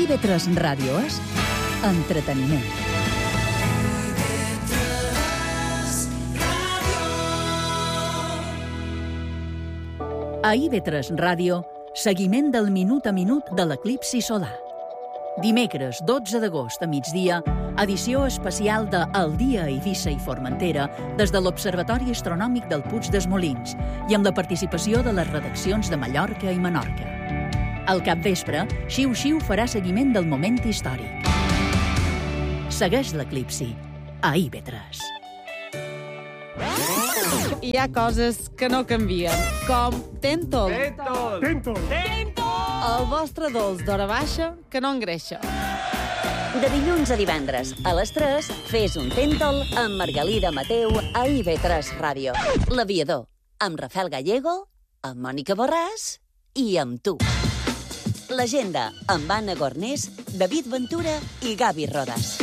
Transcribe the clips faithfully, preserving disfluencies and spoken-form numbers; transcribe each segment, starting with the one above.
I V tres Ràdio és entreteniment. A I V tres Ràdio, seguiment del minut a minut de l'eclipsi solar. Dimecres, dotze d'agost a migdia, edició especial de El dia a Eivissa i Formentera des de l'Observatori Astronòmic del Puig dels Molins i amb la participació de les redaccions de Mallorca i Menorca. Al capvespre, Xiu Xiu farà seguiment del moment històric. Segueix l'eclipsi a I V tres. Hi ha coses que no canvien, com Tentol. Tentol! Tentol! El vostre dolç d'hora baixa que no engreixa. De dilluns a divendres, a les tres, fes un Tentol amb Margalida Mateu a I V tres Ràdio. L'Aviador, amb Rafael Gallego, amb Mònica Borràs i amb tu. L'Agenda, amb Anna Gornés, David Ventura i Gavi Rodas.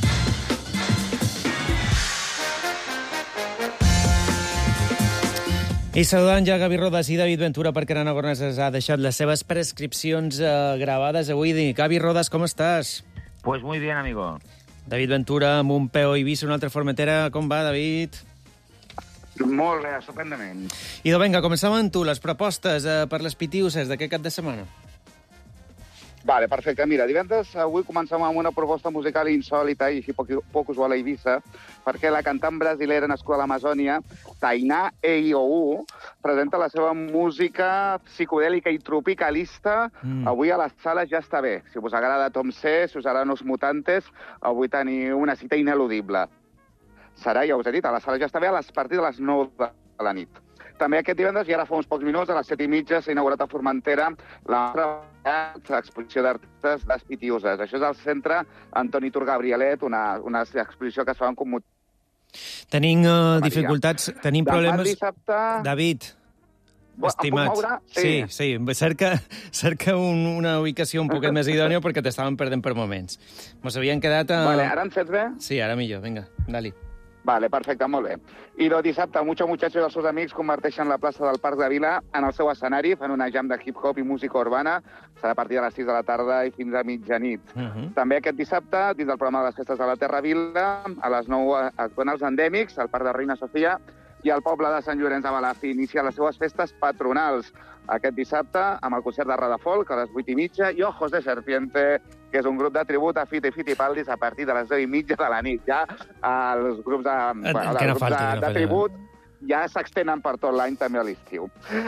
I saludant ja Gavi Rodas i David Ventura perquè Anna Gornés ha deixat les seves prescripcions eh, gravades avui. Gavi Rodas, com estàs? Pues muy bien, amigo. David Ventura amb un peu a Eivissa, una altra Formentera. Com va, David? Molt bé, estupendament. I doncs vinga, comencem amb tu, les propostes eh, per les pitiuses d'aquest cap de setmana. Vale, perfecte. Mira, divendres avui comencem amb una proposta musical insòlita i així poc, poc usual a Eivissa, perquè la cantant brasilera nascuda a l'Amazònia, Tainá Eioú, presenta la seva música psicodèlica i tropicalista mm. avui a les sales Ja està bé. Si us agrada Tom C, si us agraden Los Mutantes, avui teniu una cita ineludible. Serà, ja us he dit, a la sala Ja està bé a les partir de les nou de la nit. També aquest divendres, i ara fa uns pocs minuts, a les set i mitja, s'ha inaugurat a Formentera l'exposició d'artistes Les Pitiuses. Això és al centre Antoni Tur Gabrielet, una, una exposició que es fa en comú. Tenim uh, dificultats, tenim Demà problemes... dissabte... David, Bo, estimat. Sí, sí, sí. Cerca, cerca un, una ubicació un poquet més idònia perquè t'estàvem perdent per moments. Mos havien quedat... A... Vale, ara em sents bé? Sí, ara millor. Vinga, dali. Vale, perfecte, molt bé. I el dissabte, Mucho Muchacho i els seus amics converteixen la plaça del Parc de Vila en el seu escenari, fan una jam de hip-hop i música urbana, serà a partir de les sis de la tarda i fins a mitjanit. Uh -huh. També aquest dissabte, dins del programa de les festes de la Terra Vila, a les nou actuen els endèmics, al Parc de Reina Sofia, i el poble de Sant Llorenç de Balàfia inicia les seues festes patronals aquest dissabte amb el concert de Radafolk a les vuit i mitja i Ojos de Serpiente, que és un grup de tribut a Fito i Fitipaldis a partir de les deu i mitja de la nit. Ja els grups de, bueno, no grups falti, de, no de tribut ja s'extenen per tot l'any, també a l'estiu.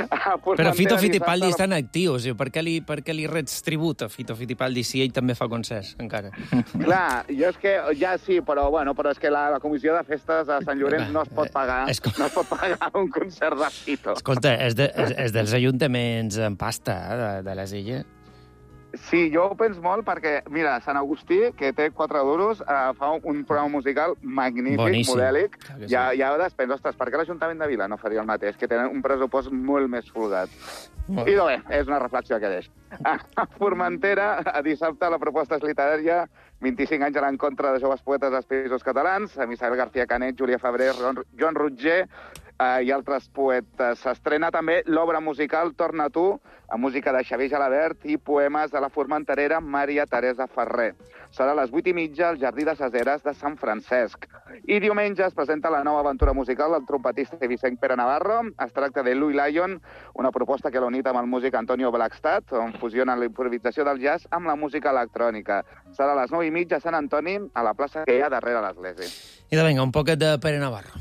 Però Fito Fitipaldi la... estan actius. Per què li, per què li rets tribut a Fito Fitipaldi si ell també fa concerts, encara? Clar, jo és que ja sí, però, bueno, però és que la, la comissió de festes de Sant Llorenç no es pot pagar, eh, no es pot pagar un concert de Fito. Escolta, és, de, és, és dels ajuntaments en pasta eh, de, de les illes. Sí, jo ho penso molt perquè, mira, Sant Agustí, que té quatre duros, eh, fa un programa musical magnífic, boníssim, modèlic. Sí. Ja, ja després, ostres, per què l'Ajuntament de Vila no faria el mateix? Que tenen un pressupost molt més folgat. Molt. I doncs bé, és una reflexió que deix. A Formentera, a dissabte, la proposta és literària, vint-i-cinc anys a l'encontre de joves poetes dels països catalans, amb Isabel García Canet, Júlia Febrer, Joan Rutger, eh, i altres poetes. S'estrena també l'obra musical Torna tu, amb música de Xavier Gelabert i poemes de la formenterera Maria Teresa Ferrer. Serà a les vuit i mitja al Jardí de ses Eres de Sant Francesc. I diumenge es presenta la nova aventura musical del trompetista i Vicent Pere Navarro. Es tracta de Louis Lyon, una proposta que l'ha unit amb el músic Antonio Blackstad, on fusionen la improvisació del jazz amb la música electrònica. Serà a les nou i mitja a Sant Antoni, a la plaça que hi ha darrere l'església. I de vinga, un poquet de Pere Navarro.